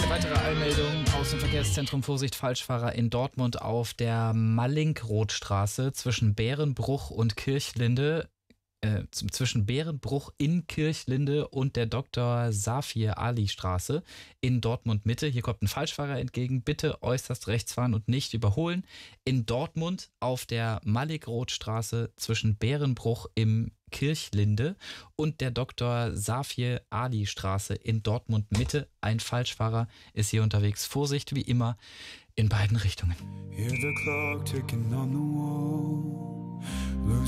Weitere Eilmeldung aus dem Verkehrszentrum. Vorsicht, Falschfahrer in Dortmund auf der Mallinckrodtstraße zwischen Bärenbruch und Kirchlinde. Zwischen Bärenbruch in Kirchlinde und der Dr. Safir Ali Straße in Dortmund Mitte. Hier kommt ein Falschfahrer entgegen. Bitte äußerst rechts fahren und nicht überholen. In Dortmund auf der Mallinckrodtstraße zwischen Bärenbruch im Kirchlinde und der Dr. Safir Ali Straße in Dortmund Mitte. Ein Falschfahrer ist hier unterwegs. Vorsicht wie immer in beiden Richtungen. Hear the clock ticking on the wall.